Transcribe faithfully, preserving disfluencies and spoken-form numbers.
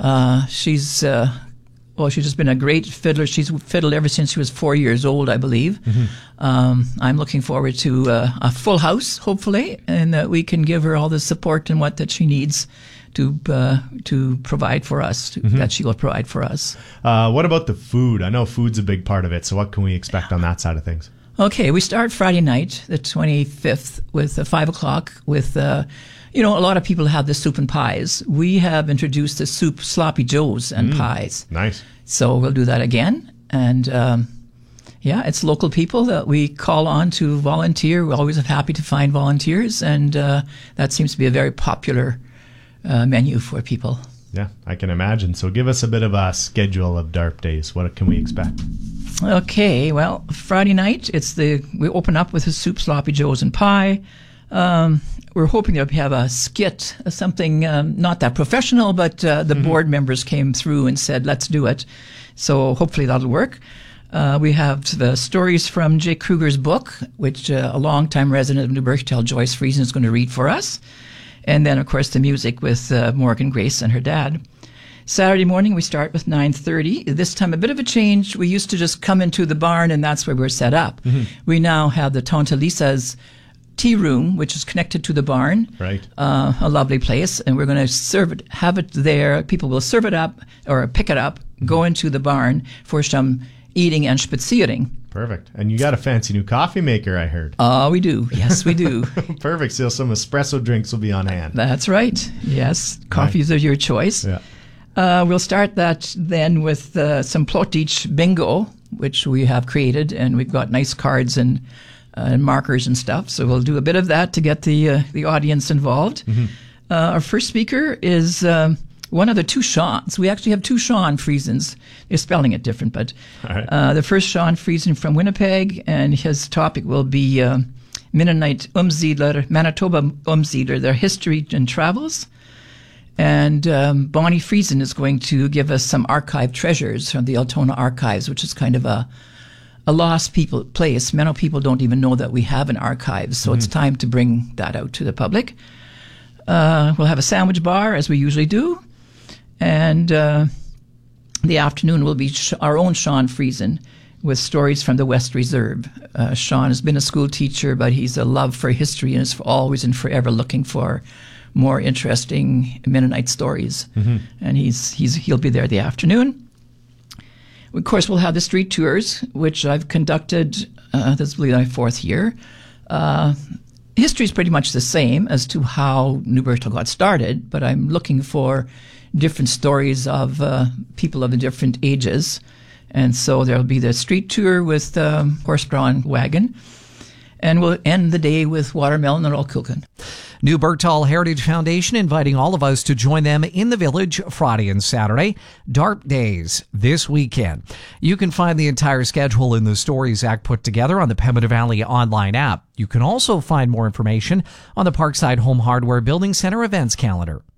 Uh, she's, uh, well, she's just been a great fiddler. She's fiddled ever since she was four years old, I believe. Mm-hmm. Um, I'm looking forward to uh, a full house, hopefully, and that we can give her all the support and what that she needs to uh, to provide for us, to, mm-hmm. that she will provide for us. Uh, what about the food? I know food's a big part of it, so what can we expect on that side of things? Okay, we start Friday night, the twenty-fifth, with uh, five o'clock with, uh, you know, a lot of people have the soup and pies. We have introduced the soup Sloppy Joes and mm, pies. Nice. So we'll do that again. And, um, yeah, it's local people that we call on to volunteer. We're always happy to find volunteers, and uh, that seems to be a very popular uh, menu for people. Yeah, I can imagine. So give us a bit of a schedule of D A R P days. What can we expect? Okay, well, Friday night, it's the we open up with a soup, Sloppy Joes, and pie. Um, we're hoping that we have a skit, something um, not that professional, but uh, the mm-hmm. board members came through and said, let's do it. So hopefully that'll work. Uh, we have the stories from Jay Kruger's book, which uh, a longtime resident of New Berchtel, Joyce Friesen, is going to read for us. And then, of course, the music with uh, Morgan Grace and her dad. Saturday morning, we start with nine thirty. This time, a bit of a change. We used to just come into the barn, and that's where we're set up. Mm-hmm. We now have the Tanta Lisa's tea room, which is connected to the barn. Right. Uh, a lovely place. And we're going to serve it, have it there. People will serve it up or pick it up, mm-hmm. go into the barn for some eating and spaziering. Perfect. And you got a fancy new coffee maker, I heard. Oh, uh, we do. Yes, we do. Perfect. So some espresso drinks will be on hand. That's right. Yes. Coffees right. of your choice. Yeah. Uh, we'll start that then with uh, some Plotich bingo, which we have created, and we've got nice cards and, uh, and markers and stuff. So we'll do a bit of that to get the uh, the audience involved. Mm-hmm. Uh, our first speaker is um, one of the two Seans. We actually have two Sean Friesens. They're spelling it different, but right. uh, the first Sean Friesen from Winnipeg, and his topic will be uh, Mennonite Umsiedler, Manitoba Umsiedler, their history and travels. And um, Bonnie Friesen is going to give us some archive treasures from the Altona Archives, which is kind of a a lost people place. Many people don't even know that we have an archive, so mm-hmm. it's time to bring that out to the public. Uh, we'll have a sandwich bar, as we usually do. And uh, the afternoon will be sh- our own Sean Friesen with stories from the West Reserve. Uh, Sean has been a school teacher, but he's a love for history and is always and forever looking for more interesting Mennonite stories. Mm-hmm. And he's he's he'll be there the afternoon. Of course, we'll have the street tours, which I've conducted, uh, this will be my fourth year. Uh, history is pretty much the same as to how New Berchtel got started, but I'm looking for different stories of uh, people of the different ages. And so there'll be the street tour with um, horse-drawn wagon. And we'll end the day with watermelon and Rolkilken. New Berchtel Heritage Foundation inviting all of us to join them in the village Friday and Saturday. D A R P Days this weekend. You can find the entire schedule in the stories Zach put together on the Pembina Valley online app. You can also find more information on the Parkside Home Hardware Building Center events calendar.